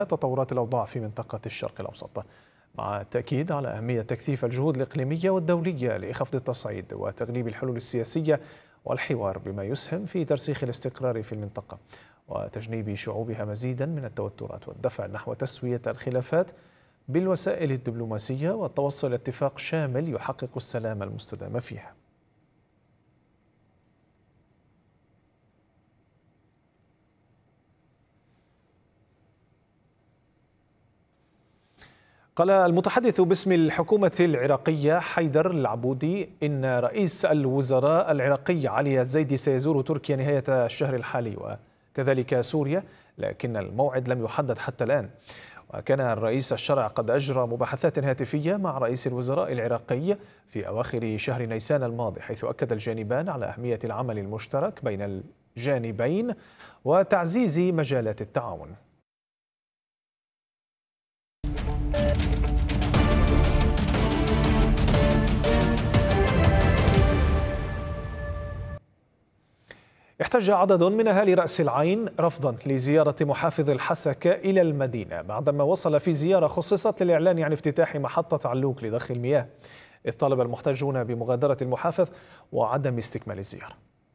تطورات الأوضاع في منطقة الشرق الأوسط، مع التأكيد على أهمية تكثيف الجهود الإقليمية والدولية لخفض التصعيد وتغليب الحلول السياسية والحوار، بما يسهم في ترسيخ الاستقرار في المنطقة وتجنيب شعوبها مزيدا من التوترات، والدفع نحو تسوية الخلافات بالوسائل الدبلوماسية والتوصل إلى اتفاق شامل يحقق السلام المستدام فيها. قال المتحدث باسم الحكومة العراقية حيدر العبودي إن رئيس الوزراء العراقي علي الزيدي سيزور تركيا نهاية الشهر الحالي وكذلك سوريا، لكن الموعد لم يحدد حتى الآن. وكان الرئيس الشرع قد أجرى مباحثات هاتفية مع رئيس الوزراء العراقي في أواخر شهر نيسان الماضي، حيث أكد الجانبان على أهمية العمل المشترك بين الجانبين وتعزيز مجالات التعاون. احتج عدد من أهالي رأس العين رفضا لزيارة محافظ الحسكة إلى المدينة بعدما وصل في زيارة خصصت للإعلان عن افتتاح محطة علوك لضخ المياه، إذ طالب المحتجون بمغادرة المحافظ وعدم استكمال الزيارة.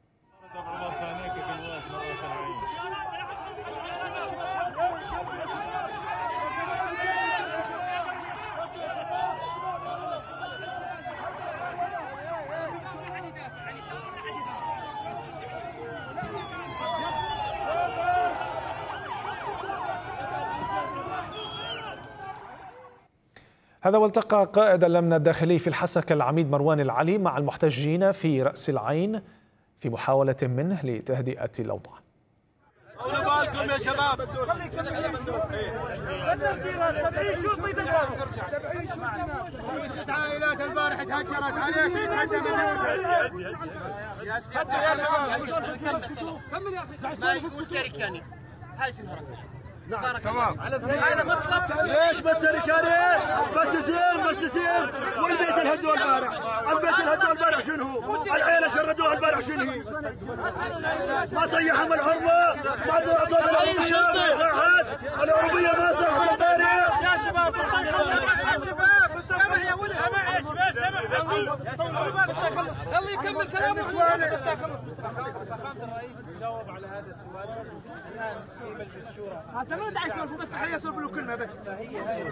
هذا والتقى قائد الأمن الداخلي في الحسكة العميد مروان العلي مع المحتجين في رأس العين في محاولة منه لتهدئة الأوضاع. طولوا بالكم يا شباب. 70 عائلات البارح تهجرت عليك تهدم يا شباب. كمل يا اخي. ما يقول سركاني. هاي سنة نعم تمام. هذا مطلب ليش بس سركاني؟ بس سيم والبيت الهدوا البارح. البيت الهدوا البارح شنو هو؟ العيلة شردوها البارح شنو هي؟ ما طيحهم الحرمة، ما طلعوا العربية ما صارت البارح. يا شباب مستمع يا ولد. سمع يا شباب سمع. يلا يكمل كلامه. سخامة الرئيس جاوب على هذا السؤال الآن في مجلس الشورى. ما داعي يسولفوا بس خليه يسولفوا له كلمة بس. هي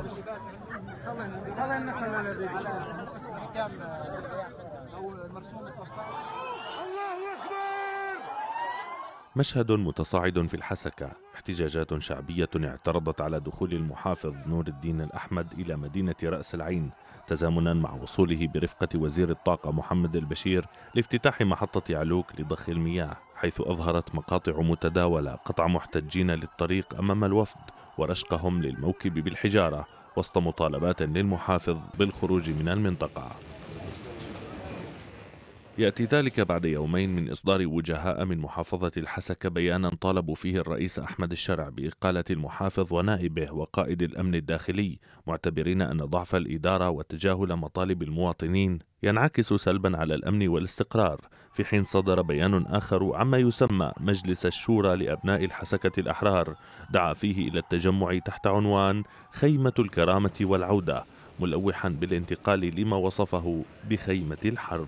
هذا النحو الذي كان أو مرسوم الله أكبر. مشهد متصاعد في الحسكة، احتجاجات شعبية اعترضت على دخول المحافظ نور الدين الأحمد إلى مدينة رأس العين تزامنا مع وصوله برفقة وزير الطاقة محمد البشير لافتتاح محطة علوك لضخ المياه، حيث أظهرت مقاطع متداولة قطع محتجين للطريق أمام الوفد ورشقهم للموكب بالحجارة وسط مطالبات للمحافظ بالخروج من المنطقة. يأتي ذلك بعد يومين من إصدار وجهاء من محافظة الحسكة بيانا طالبوا فيه الرئيس أحمد الشرع بإقالة المحافظ ونائبه وقائد الأمن الداخلي، معتبرين أن ضعف الإدارة وتجاهل مطالب المواطنين ينعكس سلبا على الأمن والاستقرار، في حين صدر بيان آخر عما يسمى مجلس الشورى لأبناء الحسكة الأحرار دعا فيه إلى التجمع تحت عنوان خيمة الكرامة والعودة، ملوحا بالانتقال لما وصفه بخيمة الحرب.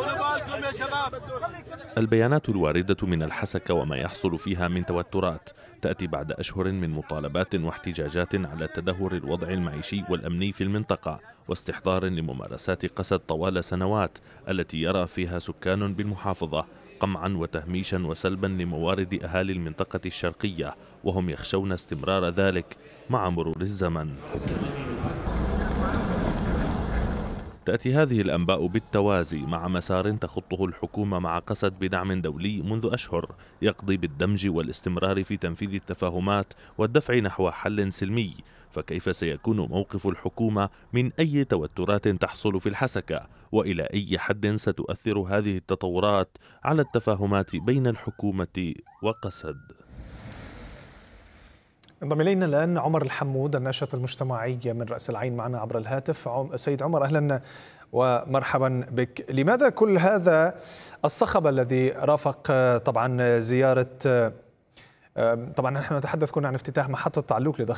البيانات الواردة من الحسكة وما يحصل فيها من توترات تأتي بعد أشهر من مطالبات واحتجاجات على تدهور الوضع المعيشي والأمني في المنطقة واستحضار لممارسات قسد طوال سنوات التي يرى فيها سكان بالمحافظة قمعا وتهميشا وسلبا لموارد أهالي المنطقة الشرقية، وهم يخشون استمرار ذلك مع مرور الزمن. تأتي هذه الأنباء بالتوازي مع مسار تخطه الحكومة مع قسد بدعم دولي منذ أشهر يقضي بالدمج والاستمرار في تنفيذ التفاهمات والدفع نحو حل سلمي، فكيف سيكون موقف الحكومة من أي توترات تحصل في الحسكة؟ وإلى أي حد ستؤثر هذه التطورات على التفاهمات بين الحكومة وقسد؟ انضم الينا الان عمر الحمود الناشط المجتمعي من رأس العين معنا عبر الهاتف. سيد عمر اهلا ومرحبا بك. لماذا كل هذا الصخب الذي رافق طبعا زيارة طبعا نحن نتحدث كنا عن افتتاح محطة تعلوك لداخل